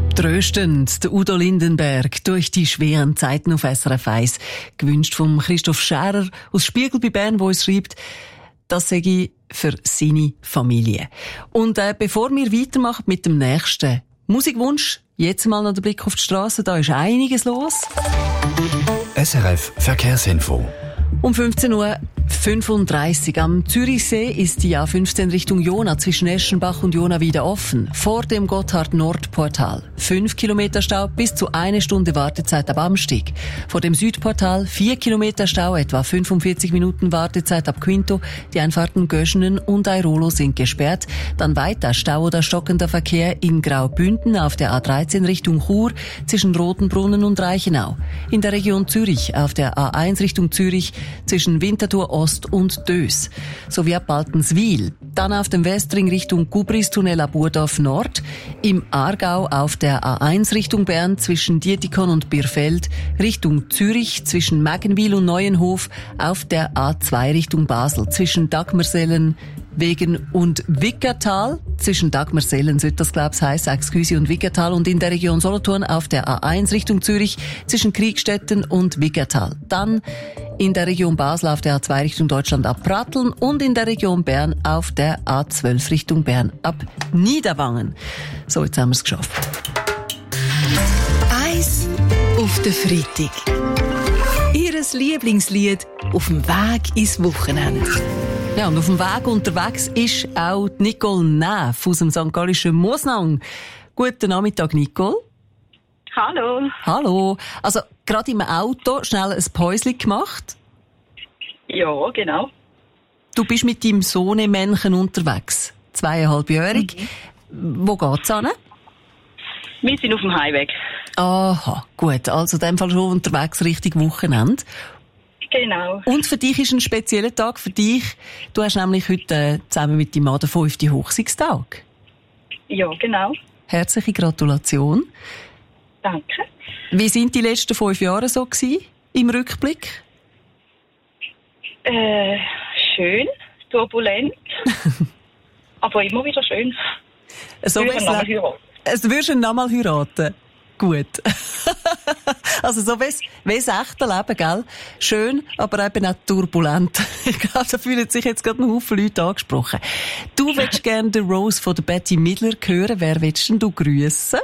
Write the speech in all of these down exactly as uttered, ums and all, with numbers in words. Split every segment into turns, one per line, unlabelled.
Tröstend, der Udo Lindenberg durch die schweren Zeiten auf S R F eins. Gewünscht vom Christoph Scherer aus Spiegel bei Bern, der uns schreibt, das sage ich für seine Familie. Und äh, bevor wir weitermachen mit dem nächsten Musikwunsch, jetzt mal noch der Blick auf die Straße, da ist einiges los.
S R F Verkehrsinfo.
Um fünfzehn Uhr fünfunddreißig am Zürichsee ist die A fünfzehn Richtung Jona zwischen Eschenbach und Jona wieder offen. Vor dem Gotthard-Nord-Portal. Fünf Kilometer Stau bis zu eine Stunde Wartezeit ab Amstig. Vor dem Südportal vier Kilometer Stau, etwa fünfundvierzig Minuten Wartezeit ab Quinto. Die Einfahrten Göschenen und Airolo sind gesperrt. Dann weiter Stau oder stockender Verkehr in Graubünden auf der A dreizehn Richtung Chur zwischen Rotenbrunnen und Reichenau. In der Region Zürich auf der A eins Richtung Zürich zwischen Winterthur Ost und Dös, sowie ab Baltenswil. Dann auf dem Westring Richtung Gubristunnel ab Burdorf Nord, im Aargau auf der A eins Richtung Bern zwischen Dietikon und Birfeld, Richtung Zürich zwischen Mägenwil und Neuenhof, auf der A zwei Richtung Basel zwischen Dagmersellen, Wegen und Wickertal, zwischen Dagmersellen sollte das glaub's heissen, Excuse und Wickertal, und in der Region Solothurn auf der A eins Richtung Zürich zwischen Kriegstetten und Wickertal. Dann in der Region Basel auf der A zwei Richtung Deutschland ab Pratteln und in der Region Bern auf der A zwölf Richtung Bern ab Niederwangen. So, jetzt haben wir es geschafft.
Eins auf den Freitag. Ihres Lieblingslied auf dem Weg ins Wochenende.
Ja, und auf dem Weg unterwegs ist auch Nicole Neff aus dem Sankt Gallischen Mosnang. Guten Nachmittag, Nicole.
Hallo.
Hallo. Also, gerade im Auto schnell ein Päuschen gemacht?
Ja, genau.
Du bist mit deinem Sohnemännchen unterwegs, zweieinhalbjährig. Mhm. Wo geht's hin?
Wir sind auf dem Heimweg.
Aha, gut. Also in dem Fall schon unterwegs Richtung Wochenende.
Genau.
Und für dich ist ein spezieller Tag für dich. Du hast nämlich heute äh, zusammen mit deinem Mann den fünften Hochzeitstag.
Ja, genau.
Herzliche Gratulation.
Danke.
Wie sind die letzten fünf Jahre so gewesen, im Rückblick?
Äh, schön, turbulent, aber immer wieder schön.
So
würden wir nochmal heiraten.
Also würdest du ihn nochmal heiraten? Gut. Also so wie das echte Leben, gell? Schön, aber eben auch turbulent. Ich glaube, da fühlen sich jetzt gerade ein Haufen Leute angesprochen. Du willst gerne den Rose von der Betty Midler hören. Wer willst denn du grüssen?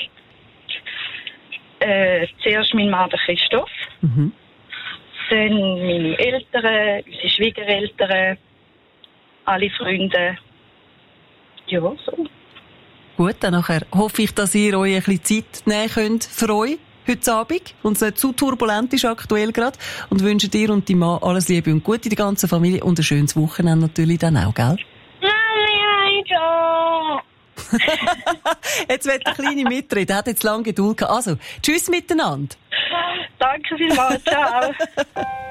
Äh, zuerst mein Mann, der Christoph.
Mhm.
Dann meine Eltern, unsere Schwiegereltern, alle Freunde. Ja, so.
Gut, dann nachher hoffe ich, dass ihr euch ein bisschen Zeit nehmen könnt für euch heute Abend und es nicht zu turbulent ist aktuell gerade, und wünsche dir und deinem Mann alles Liebe und Gute, die ganze Familie, und ein schönes Wochenende natürlich dann auch, gell? Jetzt wird der Kleine mitreden, er hat jetzt lange Geduld gehabt. Also, tschüss miteinander.
Danke vielmals, ciao.